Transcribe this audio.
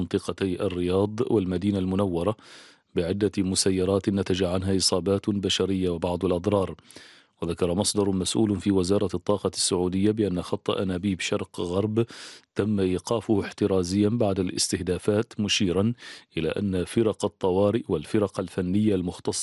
منطقتي الرياض والمدينة المنورة بعدة مسيرات نتج عنها إصابات بشرية وبعض الأضرار. وذكر مصدر مسؤول في وزارة الطاقة السعودية بأن خط أنابيب شرق غرب تم إيقافه احترازيا بعد الاستهدافات، مشيرا إلى أن فرق الطوارئ والفرق الفنية المختصة